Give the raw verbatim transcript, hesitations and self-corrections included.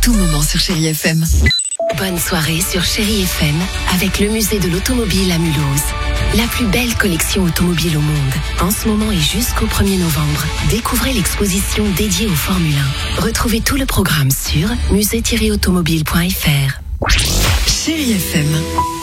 tout moment sur Chérie F M. Bonne soirée sur Chérie F M avec le musée de l'automobile à Mulhouse. La plus belle collection automobile au monde. En ce moment et jusqu'au premier novembre, découvrez l'exposition dédiée aux Formule un. Retrouvez tout le programme sur musée tiret automobile point f r. Chérie F M.